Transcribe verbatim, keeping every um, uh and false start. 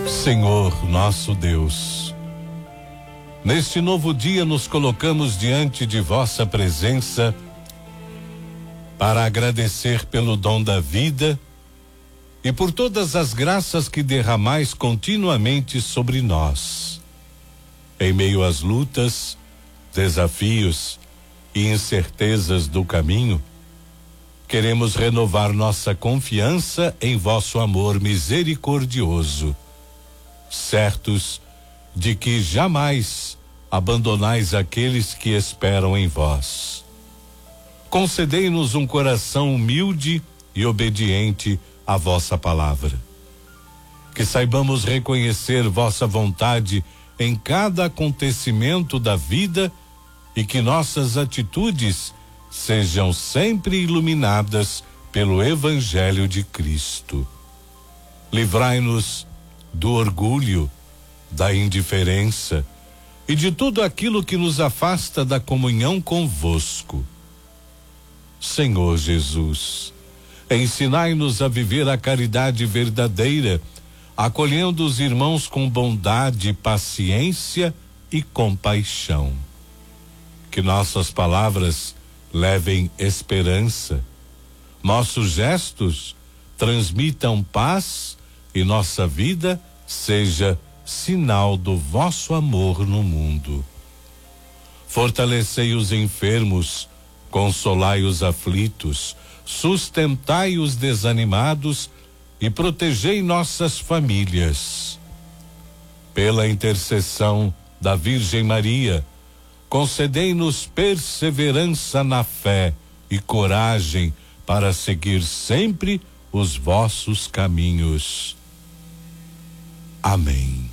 Senhor nosso Deus, neste novo dia nos colocamos diante de vossa presença para agradecer pelo dom da vida e por todas as graças que derramais continuamente sobre nós. Em meio às lutas, desafios e incertezas do caminho, queremos renovar nossa confiança em vosso amor misericordioso, certos de que jamais abandonais aqueles que esperam em vós. Concedei-nos um coração humilde e obediente à vossa palavra. Que saibamos reconhecer vossa vontade em cada acontecimento da vida e que nossas atitudes sejam sempre iluminadas pelo Evangelho de Cristo. Livrai-nos do orgulho, da indiferença e de tudo aquilo que nos afasta da comunhão convosco. Senhor Jesus, ensinai-nos a viver a caridade verdadeira, acolhendo os irmãos com bondade, paciência e compaixão. Que nossas palavras levem esperança, nossos gestos transmitam paz e nossa vida seja sinal do vosso amor no mundo. Fortalecei os enfermos, consolai os aflitos, sustentai os desanimados e protegei nossas famílias. Pela intercessão da Virgem Maria, concedei-nos perseverança na fé e coragem para seguir sempre os vossos caminhos. Amém.